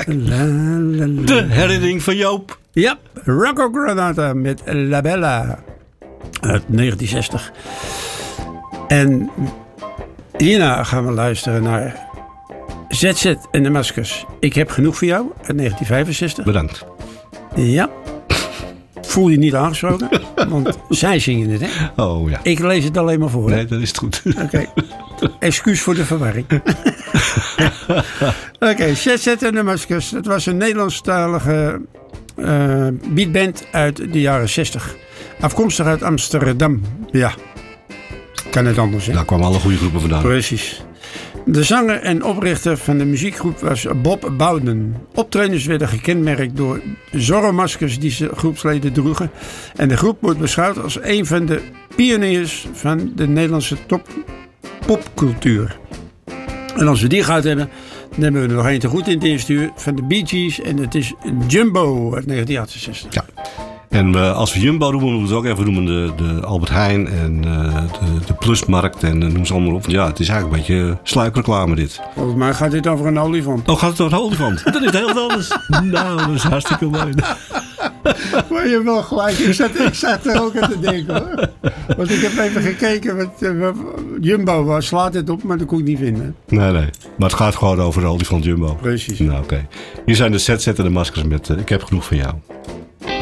De herinnering van Joop. Ja, Rocco Granata met La Bella uit 1960. En hierna gaan we luisteren naar ZZ en de Maskers. Ik heb genoeg voor jou uit 1965. Bedankt. Ja. Voel je niet aangesproken? Want zij zingen het, hè? Oh ja. Ik lees het alleen maar voor. Nee, dat is het goed. Oké. Excuus voor de verwarring. Oké, ZZ en de Maskers. Het was een Nederlandstalige beatband uit de jaren 60. Afkomstig uit Amsterdam. Ja. Kan het anders, hè? Daar kwamen alle goede groepen vandaan. Precies. De zanger en oprichter van de muziekgroep was Bob Bowden. Optredens werden gekenmerkt door Zorro-maskers die ze groepsleden droegen. En de groep wordt beschouwd als een van de pioniers van de Nederlandse popcultuur. En als we die gehad hebben, dan hebben we er nog één te goed in het eerste uur van de Bee Gees. En het is Jumbo uit 1968. Ja. En als we Jumbo doen, moeten we het ook even noemen de Albert Heijn en de Plusmarkt en noem ze allemaal op. Ja, het is eigenlijk een beetje sluikreclame dit. Volgens mij gaat dit over een olifant. Oh, gaat het over een olifant? Dat is heel anders. Nou, dat is hartstikke mooi. Maar je hebt wel gelijk. Ik zat er ook aan te denken, hoor. Want ik heb even gekeken wat Jumbo was. Slaat het op, maar dat kon ik niet vinden. Nee. Maar het gaat gewoon over de olifant Jumbo. Precies. Nou, oké. Hier zijn de ZZ en de Maskers met Ik heb genoeg van jou.